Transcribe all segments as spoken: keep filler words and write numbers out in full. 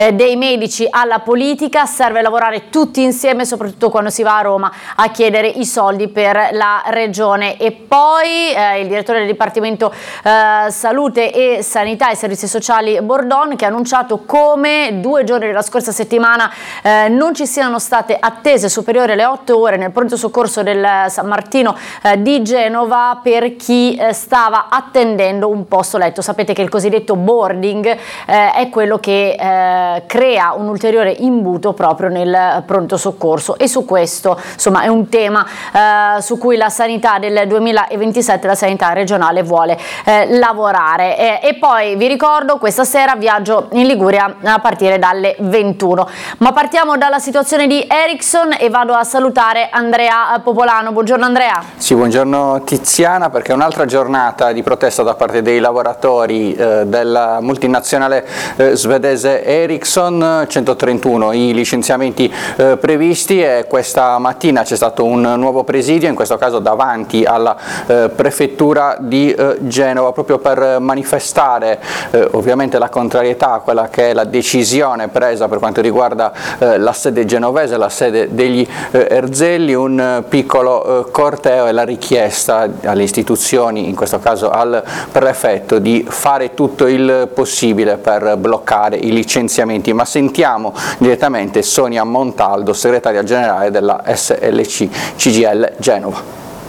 dei medici alla politica, serve lavorare tutti insieme, soprattutto quando si va a Roma a chiedere i soldi per la regione. E poi eh, il direttore del Dipartimento eh, Salute e Sanità e Servizi Sociali Bordon, che ha annunciato come due giorni della scorsa settimana eh, non ci siano state attese superiori alle otto ore nel pronto soccorso del San Martino eh, di Genova per chi eh, stava attendendo un posto letto. Sapete che il cosiddetto boarding eh, è quello che eh, crea un ulteriore imbuto proprio nel pronto soccorso, e su questo insomma è un tema eh, su cui la sanità del duemilaventisette, la sanità regionale vuole eh, lavorare. Eh, e poi vi ricordo, questa sera viaggio in Liguria a partire dalle ventuno, ma partiamo dalla situazione di Ericsson e vado a salutare Andrea Popolano. Buongiorno Andrea. Sì, buongiorno Tiziana, perché è un'altra giornata di protesta da parte dei lavoratori eh, della multinazionale eh, svedese Ericsson. centotrentuno i licenziamenti eh, previsti, e questa mattina c'è stato un nuovo presidio, in questo caso davanti alla eh, prefettura di eh, Genova, proprio per manifestare eh, ovviamente la contrarietà a quella che è la decisione presa per quanto riguarda eh, la sede genovese, la sede degli eh, Erzelli. Un eh, piccolo eh, corteo e la richiesta alle istituzioni, in questo caso al prefetto, di fare tutto il possibile per bloccare i licenziamenti. Ma sentiamo direttamente Sonia Montaldo, segretaria generale della S L C C G I L Genova.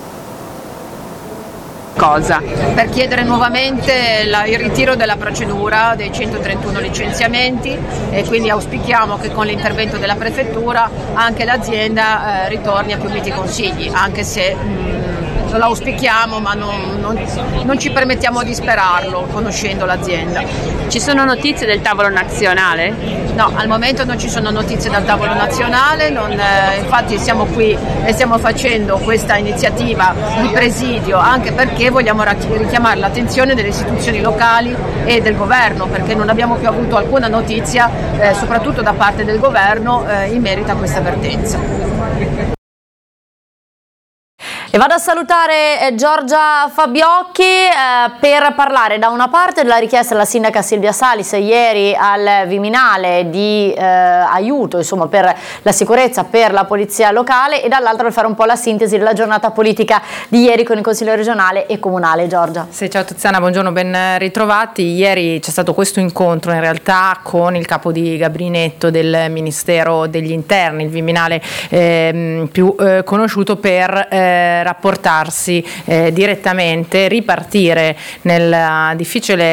Cosa? Per chiedere nuovamente la, il ritiro della procedura dei centotrentuno licenziamenti, e quindi auspichiamo che con l'intervento della prefettura anche l'azienda eh, ritorni a più miti consigli, anche se mh, lo auspichiamo, ma non, non, non ci permettiamo di sperarlo, conoscendo l'azienda. Ci sono notizie del tavolo nazionale? No, al momento non ci sono notizie dal tavolo nazionale, non, eh, infatti siamo qui e stiamo facendo questa iniziativa di presidio anche perché vogliamo richiamare l'attenzione delle istituzioni locali e del governo, perché non abbiamo più avuto alcuna notizia, eh, soprattutto da parte del governo, eh, in merito a questa vertenza. E vado a salutare eh, Giorgia Fabiocchi eh, per parlare da una parte della richiesta della sindaca Silvia Salis ieri al Viminale di eh, aiuto insomma, per la sicurezza, per la polizia locale, e dall'altra per fare un po' la sintesi della giornata politica di ieri con il Consiglio regionale e comunale. Giorgia. Sì, ciao Tiziana, buongiorno, ben ritrovati. Ieri c'è stato questo incontro in realtà con il capo di gabinetto del Ministero degli Interni, il Viminale eh, più eh, conosciuto, per eh, rapportarsi eh, direttamente, ripartire nel difficile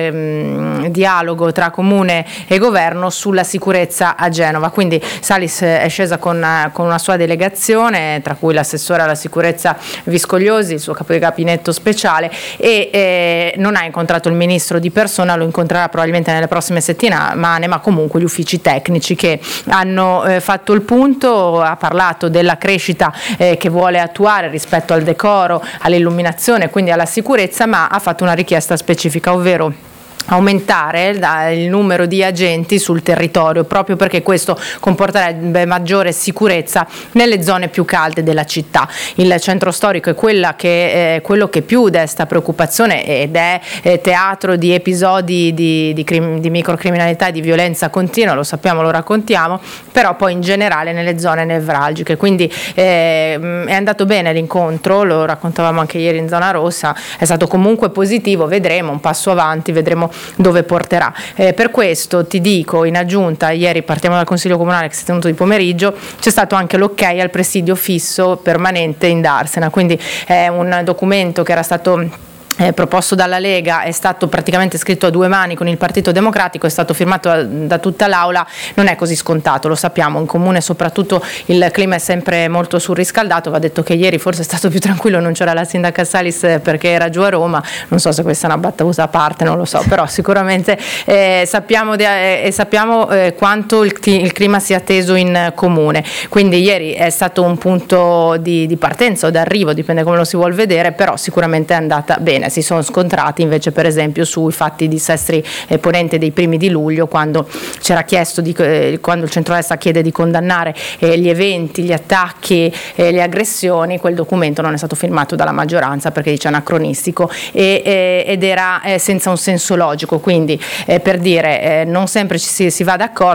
eh, dialogo tra comune e governo sulla sicurezza a Genova. Quindi Salis è scesa con, con una sua delegazione, tra cui l'assessore alla sicurezza Viscogliosi, il suo capo di gabinetto speciale, e eh, non ha incontrato il ministro di persona, lo incontrerà probabilmente nelle prossime settimane, ma comunque gli uffici tecnici che hanno eh, fatto il punto. Ha parlato della crescita eh, che vuole attuare rispetto al decoro, all'illuminazione, quindi alla sicurezza, ma ha fatto una richiesta specifica, ovvero aumentare il numero di agenti sul territorio, proprio perché questo comporterebbe maggiore sicurezza nelle zone più calde della città. Il centro storico è quella che, eh, quello che più desta preoccupazione ed è eh, teatro di episodi di, di, crim- di microcriminalità e di violenza continua, lo sappiamo, lo raccontiamo, però poi in generale nelle zone nevralgiche. Quindi eh, è andato bene l'incontro, lo raccontavamo anche ieri in zona rossa, è stato comunque positivo, vedremo un passo avanti, vedremo dove porterà. Eh, per questo ti dico, in aggiunta, ieri partiamo dal Consiglio Comunale che si è tenuto di pomeriggio, c'è stato anche l'ok al presidio fisso permanente in Darsena, quindi è un documento che era stato Eh, proposto dalla Lega, è stato praticamente scritto a due mani con il Partito Democratico, è stato firmato da, da tutta l'Aula. Non è così scontato, lo sappiamo, in comune soprattutto il clima è sempre molto surriscaldato. Va detto che ieri forse è stato più tranquillo, non c'era la sindaca Salis perché era giù a Roma, non so se questa è una battuta a parte, non lo so, però sicuramente eh, sappiamo, de, eh, sappiamo eh, quanto il, il clima sia teso in comune. Quindi ieri è stato un punto di, di partenza o d'arrivo, dipende come lo si vuol vedere, però sicuramente è andata bene. Si sono scontrati invece per esempio sui fatti di Sestri eh, Ponente dei primi di luglio, quando c'era chiesto di, eh, quando il centrodestra chiede di condannare eh, gli eventi, gli attacchi, eh, le aggressioni. Quel documento non è stato firmato dalla maggioranza perché dice anacronistico e, eh, ed era eh, senza un senso logico, quindi eh, per dire eh, non sempre ci si, si va d'accordo.